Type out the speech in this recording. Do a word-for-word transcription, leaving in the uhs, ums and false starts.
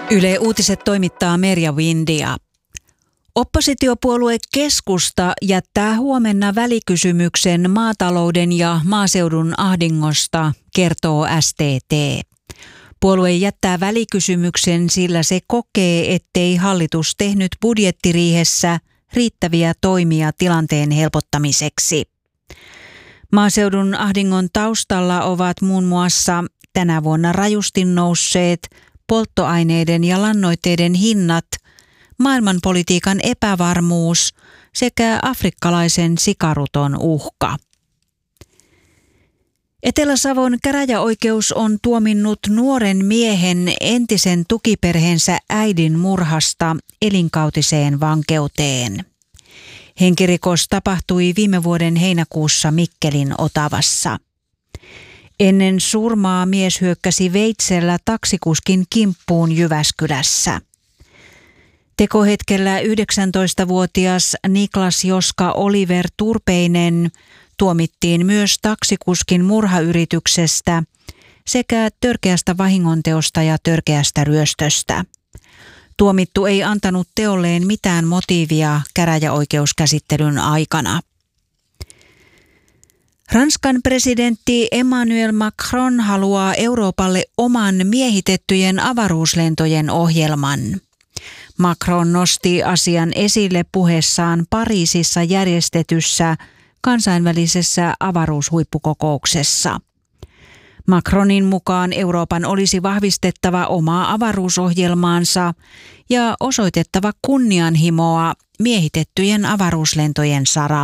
Yle Uutiset toimittaa Merja Windia. Oppositiopuolue Keskusta jättää huomenna välikysymyksen maatalouden ja maaseudun ahdingosta, kertoo S T T. Puolue jättää välikysymyksen, sillä se kokee, ettei hallitus tehnyt budjettiriihessä riittäviä toimia tilanteen helpottamiseksi. Maaseudun ahdingon taustalla ovat muun muassa tänä vuonna rajusti nousseet polttoaineiden ja lannoitteiden hinnat, maailmanpolitiikan epävarmuus sekä afrikkalaisen sikaruton uhka. Etelä-Savon käräjäoikeus on tuominnut nuoren miehen entisen tukiperheensä äidin murhasta elinkautiseen vankeuteen. Henkirikos tapahtui viime vuoden heinäkuussa Mikkelin Otavassa. Ennen surmaa mies hyökkäsi veitsellä taksikuskin kimppuun Jyväskylässä. Tekohetkellä yhdeksäntoistavuotias Niklas Joska Oliver Turpeinen tuomittiin myös taksikuskin murhayrityksestä sekä törkeästä vahingonteosta ja törkeästä ryöstöstä. Tuomittu ei antanut teolleen mitään motiivia käräjäoikeuskäsittelyn aikana. Ranskan presidentti Emmanuel Macron haluaa Euroopalle oman miehitettyjen avaruuslentojen ohjelman. Macron nosti asian esille puheessaan Pariisissa järjestetyssä kansainvälisessä avaruushuippukokouksessa. Macronin mukaan Euroopan olisi vahvistettava omaa avaruusohjelmaansa ja osoitettava kunnianhimoa miehitettyjen avaruuslentojen saralla.